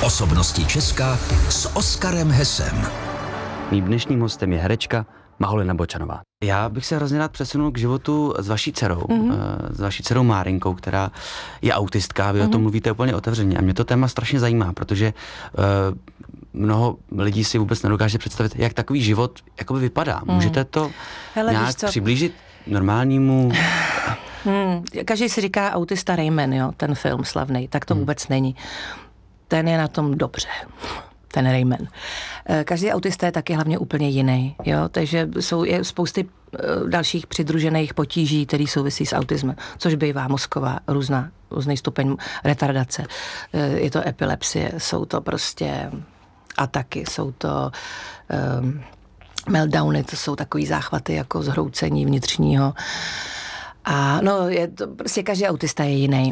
Osobnosti Česka s Oskarem Hesem. Mým dnešním hostem je herečka Maholena Bočanová. Já bych se hrozně rád přesunul k životu s vaší dcerou, s vaší dcerou Márinkou, která je autistka, vy o tom mluvíte úplně otevřeně a mě to téma strašně zajímá, protože mnoho lidí si vůbec nedokáže představit, jak takový život jakoby vypadá. Můžete to nějak přiblížit normálnímu? Každý si říká autista Rayman, jo, ten film slavný, tak to vůbec není. Ten je na tom dobře. Ten Rayman. Každý autista je taky hlavně úplně jiný, jo, takže je spousty dalších přidružených potíží, které souvisí s autismem, což bývá mozková různý stupeň retardace. Je to epilepsie, jsou to prostě ataky, jsou to meltdowny, to jsou takový záchvaty jako zhroucení vnitřního. A no, je to, prostě každý autista je jiný.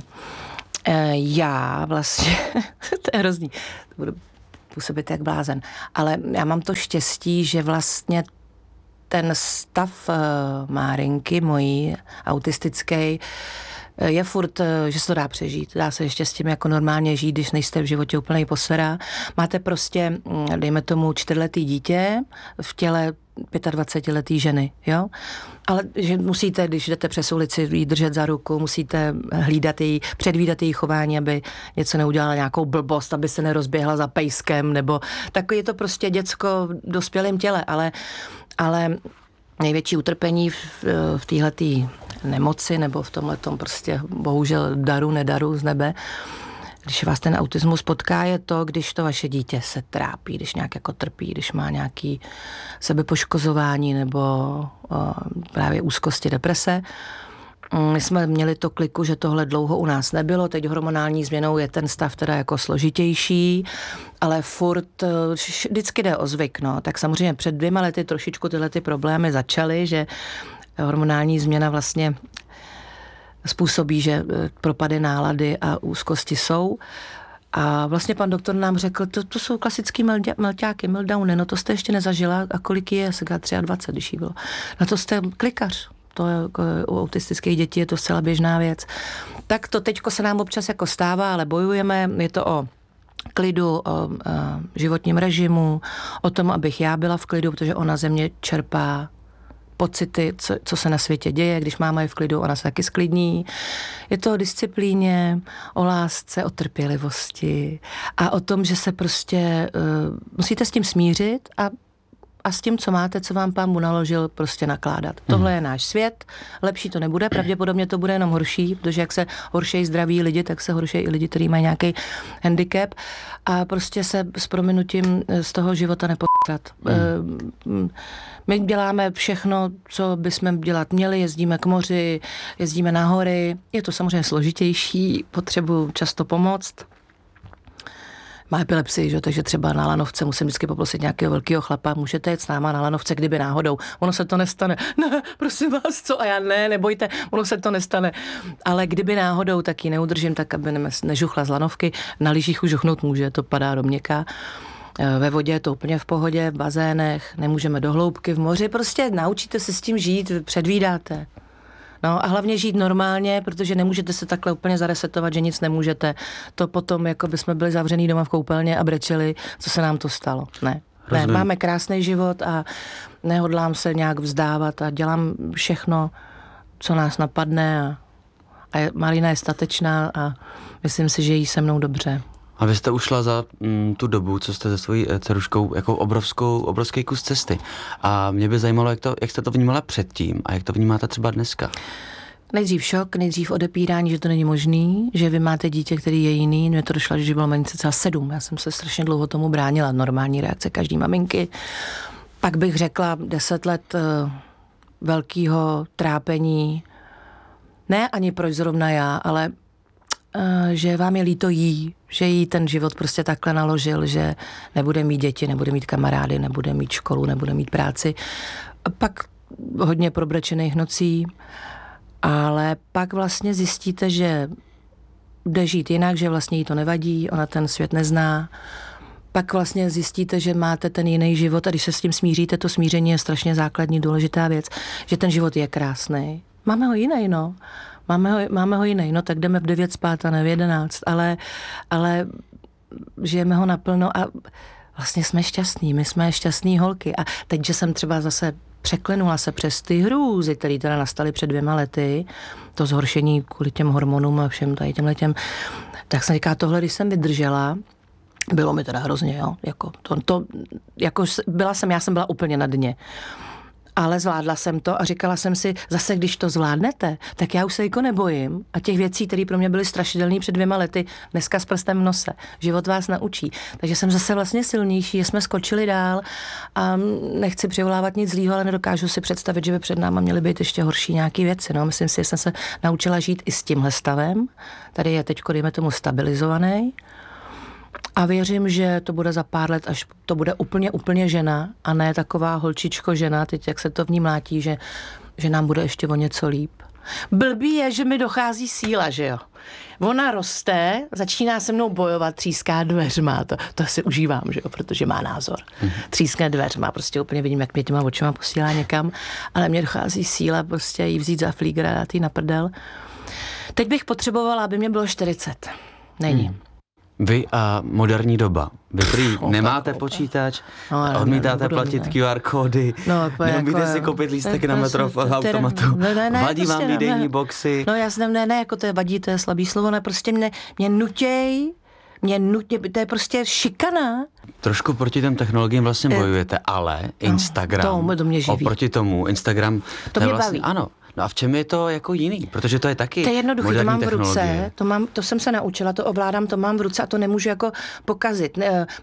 Já vlastně, to je hrozný, to budu působit jak blázen, ale já mám to štěstí, že vlastně ten stav Márinky, mojí autistický, je furt, že se to dá přežít. Dá se ještě s tím jako normálně žít, když nejste v životě úplnej posera. Máte prostě, dejme tomu, 4letý dítě v těle 25letý ženy, jo? Ale že musíte, když jdete přes ulici, jí držet za ruku, musíte předvídat její chování, aby něco neudělala nějakou blbost, aby se nerozběhla za pejskem, nebo takový je to prostě děcko v dospělém těle, ale největší utrpení v téhletý nemoci nebo v tomhletom prostě bohužel nedaru z nebe, když vás ten autismus potká, je to, když to vaše dítě se trápí, když nějak jako trpí, když má nějaký sebepoškozování nebo právě úzkosti, deprese. My jsme měli to kliku, že tohle dlouho u nás nebylo, teď hormonální změnou je ten stav teda jako složitější, ale furt vždycky jde o zvyk, no. Tak samozřejmě před 2 lety trošičku tyhle ty problémy začaly, že hormonální změna vlastně způsobí, že propady nálady a úzkosti jsou. A vlastně pan doktor nám řekl, to jsou klasický melťáky, meltdowny, no to jste ještě nezažila a kolik je, se 23, když jí bylo. Na to jste klikař. To je, u autistických dětí je to zcela běžná věc. Tak to teďko se nám občas jako stává, ale bojujeme, je to o klidu, o životním režimu, o tom, abych já byla v klidu, protože ona ze mě čerpá pocity, co se na světě děje, když máma je v klidu, ona se taky sklidní. Je to o disciplíně, o lásce, o trpělivosti a o tom, že se prostě musíte s tím smířit a s tím, co máte, co vám pán Bůh naložil, prostě nakládat. Tohle je náš svět, lepší to nebude, pravděpodobně to bude jenom horší, protože jak se horšejí zdraví lidi, tak se horší i lidi, kteří mají nějaký handicap a prostě se s prominutím z toho života nepotrat. My děláme všechno, co bychom dělat měli, jezdíme k moři, jezdíme na hory, je to samozřejmě složitější, potřebuji často pomoct. Má epilepsii, že? Takže třeba na lanovce musím vždycky poprosit nějakého velkého chlapa, můžete jet s náma na lanovce, kdyby náhodou. Ono se to nestane. Ne, prosím vás, co? A já nebojte, ono se to nestane. Ale kdyby náhodou, tak ji neudržím, tak aby nežuchla z lanovky. Na lyžích už žuchnout může, to padá do měka. Ve vodě je to úplně v pohodě, v bazénech, nemůžeme do hloubky, v moři. Prostě naučíte se s tím žít, předvídáte. No a hlavně žít normálně, protože nemůžete se takhle úplně zaresetovat, že nic nemůžete. To potom, jako by jsme byli zavřený doma v koupelně a brečeli, co se nám to stalo. Ne, máme krásný život a nehodlám se nějak vzdávat a dělám všechno, co nás napadne a Marina je statečná a myslím si, že jí se mnou dobře. A vy jste ušla za tu dobu, co jste se svojí dceruškou, jako obrovský kus cesty. A mě by zajímalo, jak jste to vnímala předtím a jak to vnímáte třeba dneska. Nejdřív šok, nejdřív odepírání, že to není možný, že vy máte dítě, který je jiný. Mně to došlo, že bylo Manice celá 7. Já jsem se strašně dlouho tomu bránila. Normální reakce každý maminky. Pak bych řekla 10 let velkého trápení. Ne ani proč zrovna já, ale že vám je líto jí, že jí ten život prostě takhle naložil, že nebude mít děti, nebude mít kamarády, nebude mít školu, nebude mít práci. Pak hodně probrečených nocí, ale pak vlastně zjistíte, že jde žít jinak, že vlastně jí to nevadí, ona ten svět nezná. Pak vlastně zjistíte, že máte ten jiný život a když se s tím smíříte, to smíření je strašně základní, důležitá věc, že ten život je krásný. Máme ho jiný, no. Máme ho jiný, no tak jdeme v 9 spát a ne v 11, ale žijeme ho naplno a vlastně jsme šťastní, my jsme šťastný holky. A teď, že jsem třeba zase překlenula se přes ty hrůzy, které teda nastaly před 2 lety, to zhoršení kvůli těm hormonům a všem tady těmhletěm, tak jsem říkala, tohle, když jsem vydržela, bylo mi teda hrozně, jo, já jsem byla úplně na dně. Ale zvládla jsem to a říkala jsem si, zase když to zvládnete, tak já už se jako nebojím. A těch věcí, které pro mě byly strašidelné před 2 lety, dneska s prstem v nose. Život vás naučí. Takže jsem zase vlastně silnější, že jsme skočili dál a nechci přivolávat nic zlýho, ale nedokážu si představit, že by před náma měly být ještě horší nějaké věci. No, myslím si, že jsem se naučila žít i s tímhle stavem. Tady je teď, dejme tomu, stabilizovaný. A věřím, že to bude za pár let, až to bude úplně žena a ne taková holčičko žena, teď jak se to v ní mlátí, že nám bude ještě o něco líp. Blbý je, že mi dochází síla, že jo. Ona roste, začíná se mnou bojovat, tříská dveřma, to si užívám, že jo, protože má názor. Tříská dveřma, prostě úplně vidím, jak mě těma očima posílá někam, ale mně dochází síla prostě jí vzít za flígra a dát jí na prdel. Teď bych potřebovala, aby mě bylo 40. Není. Vy a moderní doba. Vy prý nemáte počítač, odmítáte platit QR kódy, neumíte si koupit lístek na metro v automatu, vadí vám výdejní boxy. No já jsem, ne, jako to je vadí, to je slabý slovo, ne, prostě mě nutěj, to je prostě šikana. Trošku proti těm technologiím vlastně bojujete, ale Instagram, to mě živí. Oproti tomu, Instagram, to mě vlastně, baví. Ano. No a v čem je to jako jiný? Protože to je taky to je jednoduché, to mám v technologie. ruce, to jsem se naučila, to ovládám, to mám v ruce a to nemůžu jako pokazit.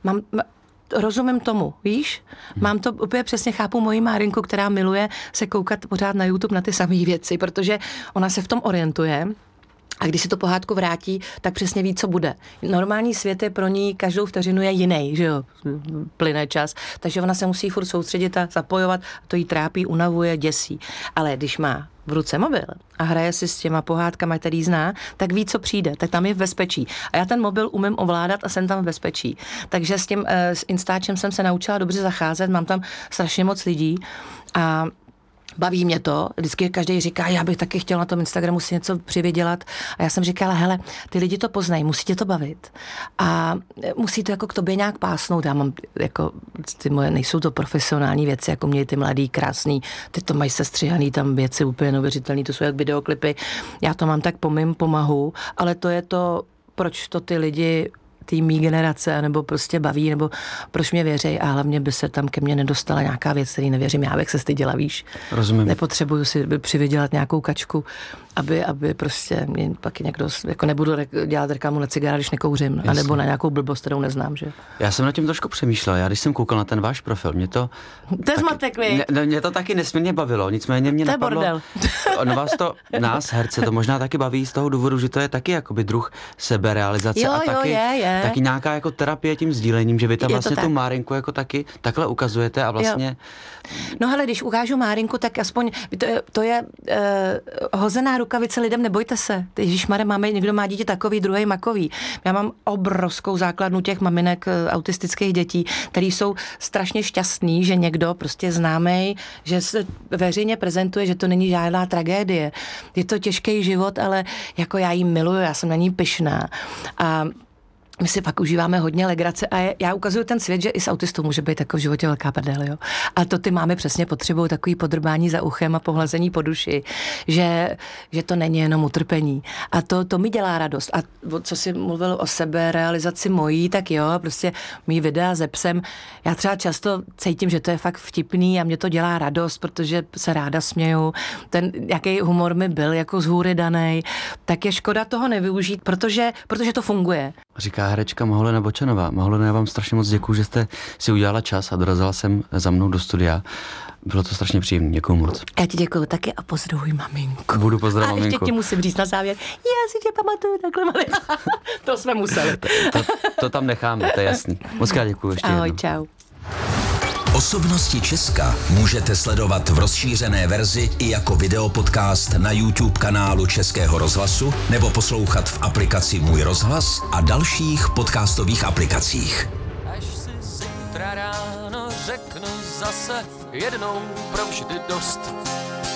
Rozumím tomu, víš? Mám to úplně přesně, chápu moji Márinku, která miluje se koukat pořád na YouTube na ty samé věci, protože ona se v tom orientuje. A když si to pohádku vrátí, tak přesně ví, co bude. Normální svět je pro ní, každou vteřinu je jiný, že jo, plyne čas. Takže ona se musí furt soustředit a zapojovat, to jí trápí, unavuje, děsí. Ale když má v ruce mobil a hraje si s těma pohádkama, který zná, tak ví, co přijde, tak tam je v bezpečí. A já ten mobil umím ovládat a jsem tam v bezpečí. Takže s tím s Instačem jsem se naučila dobře zacházet, mám tam strašně moc lidí a baví mě to, vždycky každý říká, já bych taky chtěl na tom Instagramu si něco přivydělat a já jsem říkala, hele, ty lidi to poznají, musí tě to bavit a musí to jako k tobě nějak pásnout, já mám jako, ty moje, nejsou to profesionální věci, jako měli ty mladý, krásný, ty to mají sestříhaný tam věci úplně neuvěřitelný, to jsou jak videoklipy, já to mám tak pomahu, ale to je to, proč to ty lidi tý mý generace, nebo prostě baví, nebo proč mě věří a hlavně by se tam ke mně nedostala nějaká věc, který nevěřím, já bych se styděla, víš. Rozumím. Nepotřebuju si přivydělat nějakou kačku, aby prostě mě pak někdo, jako nebudu dělat reklamu na cigára, když nekouřím, Jasně. anebo na nějakou blbost, kterou neznám, že? Já jsem nad tím trošku přemýšlel, já když jsem koukal na ten váš profil, mě to... To je zmatek, mě to taky nesmírně bavilo, nicméně mě napadlo... To je bordel. Nás, herce, to možná taky baví z toho důvodu, že to je taky jakoby druh seberealizace a taky nějaká jako terapie tím sdílením, že vy tam vlastně tu Márinku jako taky takhle ukazujete a vlastně... Jo. No hele, když ukážu Márinku, tak aspoň to je hozená rukavice lidem, nebojte se. Ježišmarja, někdo má dítě takový, druhý makový. Já mám obrovskou základnu těch maminek autistických dětí, který jsou strašně šťastný, že někdo prostě známej, že se veřejně prezentuje, že to není žádná tragédie. Je to těžký život, ale jako já jí miluju, já jsem na ní pyšná. A my si pak užíváme hodně legrace a já ukazuju ten svět, že i s autistou může být jako v životě velká prdel, jo. A to ty máme přesně potřebují takový podrbání za uchem a pohlazení po duši, že to není jenom utrpení. A to mi dělá radost. A co jsi mluvil o seberealizaci mojí, tak jo, prostě mý videa se psem, já třeba často cítím, že to je fakt vtipný a mě to dělá radost, protože se ráda směju. Ten, jaký humor mi byl jako z hůry danej, tak je škoda toho nevyužít, protože to funguje. Říká herečka Maholena Bočanová. Maholena, já vám strašně moc děkuju, že jste si udělala čas a dorazila jsem za mnou do studia. Bylo to strašně příjemné, děkuju moc. Já ti děkuju taky a pozdravuj maminku. Budu pozdravovat maminku. A ještě ti musím říct na závěr, já si tě pamatuju takhle malý. To jsme museli. To tam necháme, to je jasný. Moc krát děkuju ještě Ahoj, jednou. čau. Osobnosti Česka můžete sledovat v rozšířené verzi i jako videopodcast na YouTube kanálu Českého rozhlasu nebo poslouchat v aplikaci Můj rozhlas a dalších podcastových aplikacích. Až si zítra ráno řeknu zase jednou provždy dost.